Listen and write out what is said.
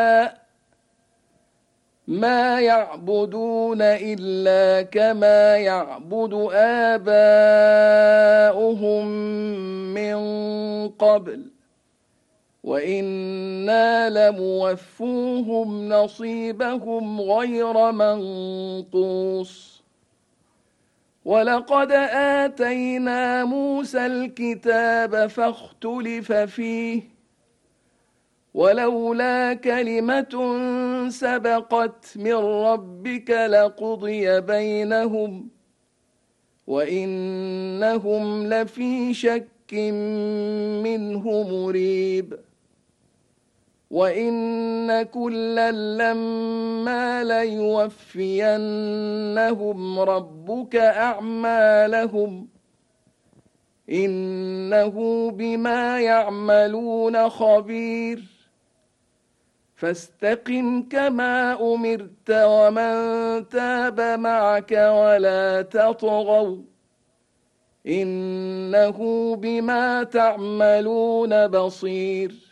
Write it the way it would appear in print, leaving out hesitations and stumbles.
ما يعبدون إلا كما يعبد آباؤهم من قبل وإنا لموفوهم نصيبهم غير منقوص. ولقد آتينا موسى الكتاب فاختلف فيه ولولا كلمة سبقت من ربك لقضي بينهم وإنهم لفي شك منه مريب. وإن كلا لما ليوفينهم ربك أعمالهم إنه بما يعملون خبير. فاستقم كما أمرت ومن تاب معك ولا تطغوا إنه بما تعملون بصير.